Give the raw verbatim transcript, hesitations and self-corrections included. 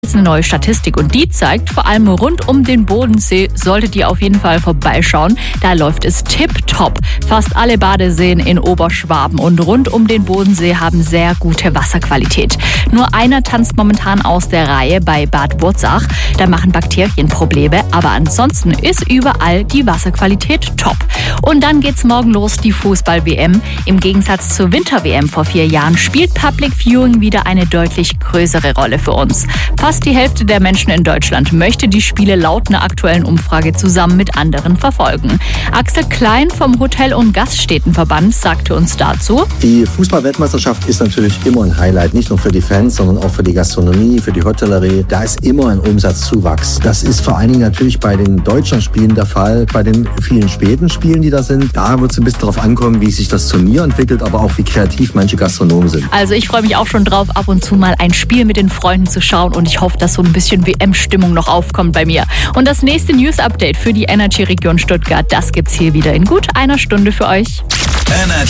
Jetzt eine neue Statistik und die zeigt, vor allem rund um den Bodensee solltet ihr auf jeden Fall vorbeischauen. Da läuft es tipptopp. Fast alle Badeseen in Oberschwaben und rund um den Bodensee haben sehr gute Wasserqualität. Nur einer tanzt momentan aus der Reihe bei Bad Wurzach. Da machen Bakterien Probleme, aber ansonsten ist überall die Wasserqualität top. Und dann geht's morgen los, die Fußball-W M. Im Gegensatz zur Winter-W M vor vier Jahren spielt Public Viewing wieder eine deutlich größere Rolle für uns. Fast die Hälfte der Menschen in Deutschland möchte die Spiele laut einer aktuellen Umfrage zusammen mit anderen verfolgen. Axel Klein vom Hotel- und Gaststättenverband sagte uns dazu: Die Fußball-Weltmeisterschaft ist natürlich immer ein Highlight, nicht nur für die Fans, sondern auch für die Gastronomie, für die Hotellerie. Da ist immer ein Umsatzzuwachs. Das ist vor allen Dingen natürlich bei den deutschen Spielen der Fall. Bei den vielen späten Spielen, die da sind, da wird es ein bisschen darauf ankommen, wie sich das Turnier entwickelt, aber auch wie kreativ manche Gastronomen sind. Also ich freue mich auch schon drauf, ab und zu mal ein Spiel mit den Freunden zu schauen und ich hoffe, dass so ein bisschen W M-Stimmung noch aufkommt bei mir. Und das nächste News-Update für die Energy Region Stuttgart, das gibt's hier wieder in gut einer Stunde für euch. Energy